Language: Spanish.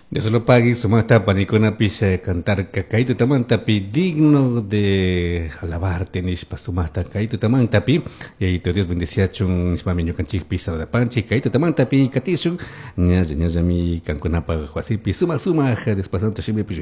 Dios lo pague, sumasta panicona pisa cantar cacaíto taman tapi digno de alabarte nishpa sumasta caíto taman tapi y tu Dios bendicia chung nishpa minyo canchik pisa da panchi caíto taman tapi katishun ña mi canconapa huasipi suma despasando shime